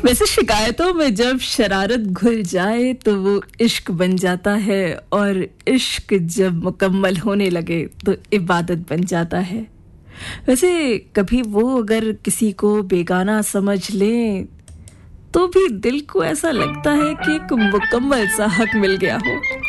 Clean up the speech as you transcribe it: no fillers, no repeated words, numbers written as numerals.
वैसे शिकायतों में जब शरारत घुल जाए तो वो इश्क बन जाता है, और इश्क जब मुकम्मल होने लगे तो इबादत बन जाता है। वैसे कभी वो अगर किसी को बेगाना समझ लें तो भी दिल को ऐसा लगता है कि एक मुकम्मल सा हक मिल गया हो।